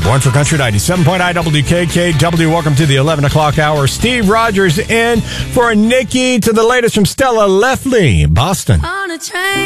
Born for Country 97.9 WKKW. Welcome to the 11 o'clock hour. Steve Rogers in for Nikki to the latest from Stella Lefley, Boston. On a train.